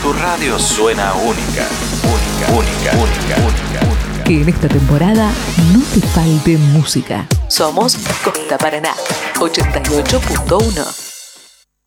Tu radio suena única, única. Que en esta temporada no te falte música. Somos Costa Paraná 88.1.